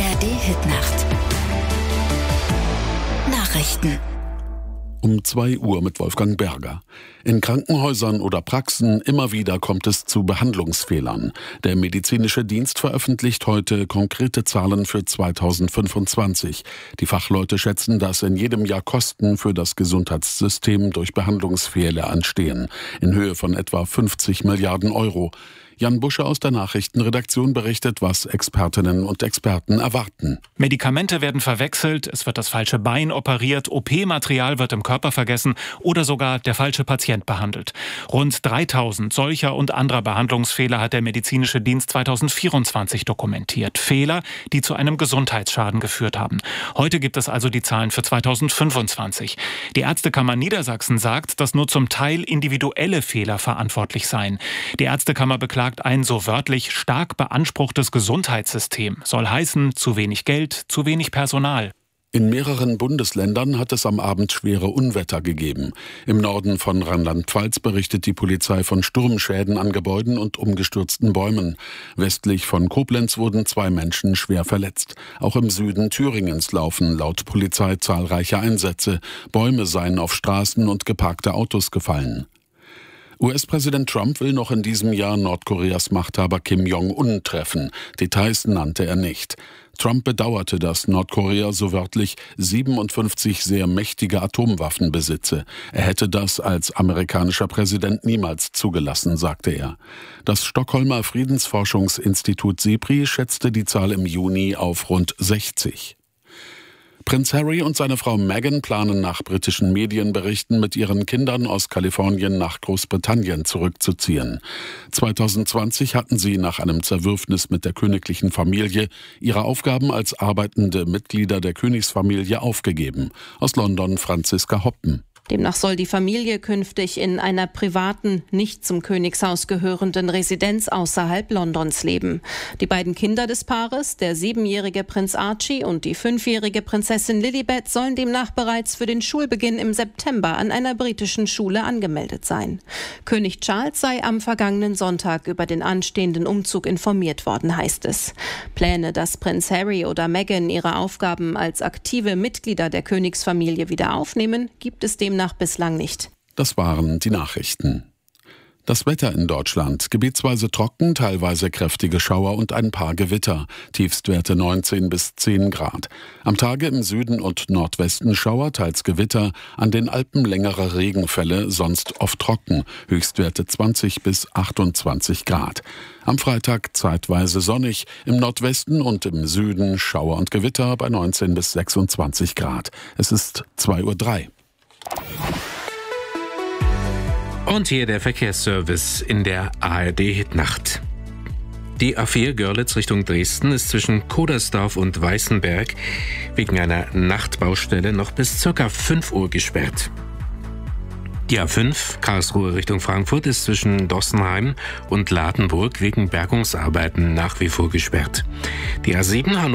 ARD-Hitnacht. Nachrichten. Um 2 Uhr mit Wolfgang Berger. In Krankenhäusern oder Praxen immer wieder kommt es zu Behandlungsfehlern. Der medizinische Dienst veröffentlicht heute konkrete Zahlen für 2025. Die Fachleute schätzen, dass in jedem Jahr Kosten für das Gesundheitssystem durch Behandlungsfehler entstehen, in Höhe von etwa 50 Milliarden Euro. Jan Busche aus der Nachrichtenredaktion berichtet, was Expertinnen und Experten erwarten. Medikamente werden verwechselt, es wird das falsche Bein operiert, OP-Material wird im Körper vergessen oder sogar der falsche Patient behandelt. Rund 3000 solcher und anderer Behandlungsfehler hat der medizinische Dienst 2024 dokumentiert. Fehler, die zu einem Gesundheitsschaden geführt haben. Heute gibt es also die Zahlen für 2025. Die Ärztekammer Niedersachsen sagt, dass nur zum Teil individuelle Fehler verantwortlich seien. Die Ärztekammer beklagt ein so wörtlich stark beanspruchtes Gesundheitssystem. Soll heißen, zu wenig Geld, zu wenig Personal. In mehreren Bundesländern hat es am Abend schwere Unwetter gegeben. Im Norden von Rheinland-Pfalz berichtet die Polizei von Sturmschäden an Gebäuden und umgestürzten Bäumen. Westlich von Koblenz wurden 2 Menschen schwer verletzt. Auch im Süden Thüringens laufen laut Polizei zahlreiche Einsätze. Bäume seien auf Straßen und geparkte Autos gefallen. US-Präsident Trump will noch in diesem Jahr Nordkoreas Machthaber Kim Jong-un treffen. Details nannte er nicht. Trump bedauerte, dass Nordkorea so wörtlich 57 sehr mächtige Atomwaffen besitze. Er hätte das als amerikanischer Präsident niemals zugelassen, sagte er. Das Stockholmer Friedensforschungsinstitut SIPRI schätzte die Zahl im Juni auf rund 60. Prinz Harry und seine Frau Meghan planen nach britischen Medienberichten mit ihren Kindern aus Kalifornien nach Großbritannien zurückzuziehen. 2020 hatten sie nach einem Zerwürfnis mit der königlichen Familie ihre Aufgaben als arbeitende Mitglieder der Königsfamilie aufgegeben. Aus London Franziska Hoppen. Demnach soll die Familie künftig in einer privaten, nicht zum Königshaus gehörenden Residenz außerhalb Londons leben. Die beiden Kinder des Paares, der 7-jährige Prinz Archie und die 5-jährige Prinzessin Lilibet, sollen demnach bereits für den Schulbeginn im September an einer britischen Schule angemeldet sein. König Charles sei am vergangenen Sonntag über den anstehenden Umzug informiert worden, heißt es. Pläne, dass Prinz Harry oder Meghan ihre Aufgaben als aktive Mitglieder der Königsfamilie wieder aufnehmen, gibt es demnach bislang nicht. Das waren die Nachrichten. Das Wetter in Deutschland: gebietsweise trocken, teilweise kräftige Schauer und ein paar Gewitter. Tiefstwerte 19 bis 10 Grad. Am Tage im Süden und Nordwesten Schauer, teils Gewitter. An den Alpen längere Regenfälle, sonst oft trocken. Höchstwerte 20 bis 28 Grad. Am Freitag zeitweise sonnig. Im Nordwesten und im Süden Schauer und Gewitter bei 19 bis 26 Grad. Es ist 2:03 Uhr. Und hier der Verkehrsservice in der ARD-Hitnacht. Die A4 Görlitz Richtung Dresden ist zwischen Kodersdorf und Weißenberg wegen einer Nachtbaustelle noch bis ca. 5 Uhr gesperrt. Die A5 Karlsruhe Richtung Frankfurt ist zwischen Dossenheim und Ladenburg wegen Bergungsarbeiten nach wie vor gesperrt. Die A7